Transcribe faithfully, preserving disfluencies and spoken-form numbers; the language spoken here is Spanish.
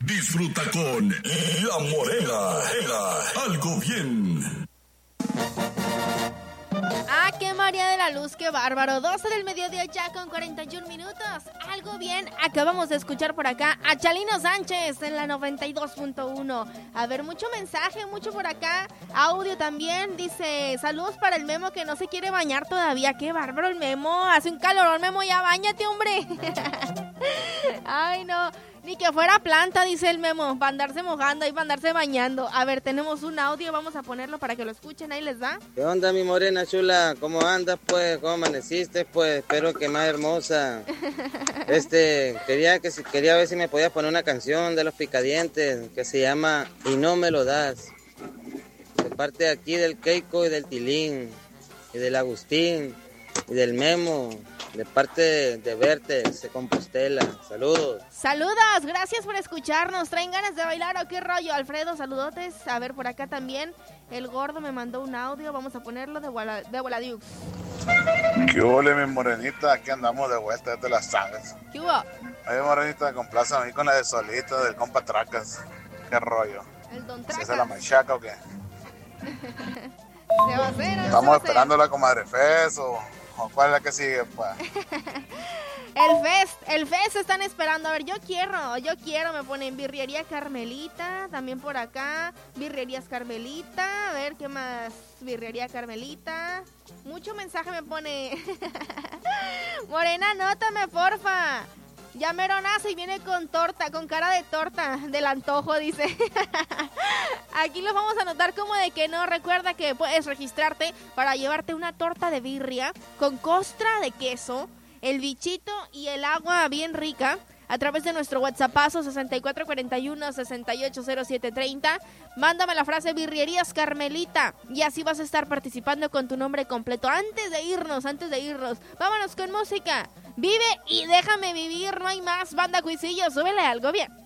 Disfruta con La Morena. Algo bien. Ah, qué María de la Luz, qué bárbaro. doce del mediodía ya con cuarenta y un minutos. Algo bien. Acabamos de escuchar por acá a Chalino Sánchez en la noventa y dos punto uno. A ver, mucho mensaje, mucho por acá. Audio también. Dice, saludos para el Memo que no se quiere bañar todavía. Qué bárbaro el Memo. Hace un calorón, Memo, ya báñate, hombre. Ay, no. Ni que fuera planta, dice el Memo, para andarse mojando y para andarse bañando. A ver, tenemos un audio, vamos a ponerlo para que lo escuchen, ahí les da. ¿Qué onda, mi morena chula? ¿Cómo andas, pues? ¿Cómo amaneciste, pues? Espero que más hermosa. Este, quería que si, quería ver si me podías poner una canción de Los Picadientes que se llama Y no me lo das. De parte aquí del Keiko y del Tilín, y del Agustín, y del Memo. De parte de, de Vertex, de Compostela. Saludos. Saludos, gracias por escucharnos. ¿Traen ganas de bailar o qué rollo? Alfredo, saludotes. A ver, por acá también. El gordo me mandó un audio. Vamos a ponerlo de, Guala, de Gualadiux. ¿Qué hubo, mi morenita? Aquí andamos de vuelta desde las sagas. ¿Qué hubo? Oye, morenita, complace a mí con la de Solito, del compa Tracas. ¿Qué rollo? El Don ¿Se Tracas. hace la machaca o qué? Se va a hacer, Estamos esperando la comadre Fez o... ¿O cuál es la que sigue, pues? El Fest, el Fest están esperando. A ver, yo quiero, yo quiero, me ponen Birrería Carmelita, también por acá, Birrerías Carmelita, a ver, ¿qué más? Birrería Carmelita, mucho mensaje me pone. Morena, anótame, porfa. Ya mero nace y viene con torta, con cara de torta, del antojo, dice. Aquí los vamos a anotar como de que no. Recuerda que puedes registrarte para llevarte una torta de birria con costra de queso, el bichito y el agua bien rica a través de nuestro WhatsAppazo sesenta y cuatro cuarenta y uno, sesenta y ocho cero siete treinta. Mándame la frase Birrerías Carmelita y así vas a estar participando con tu nombre completo. Antes de irnos, antes de irnos, vámonos con música. Vive y déjame vivir, no hay más. Banda Cuisillo, súbele algo bien.